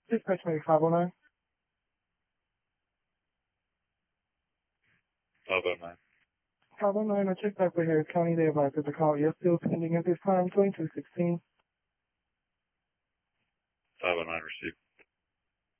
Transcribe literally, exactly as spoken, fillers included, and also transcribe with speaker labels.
Speaker 1: Dispatch maybe five oh nine.
Speaker 2: five oh nine.
Speaker 1: five oh nine, I checked back with Harris County. They advised that the call is still pending at this time, twenty-two sixteen.
Speaker 2: five oh nine received.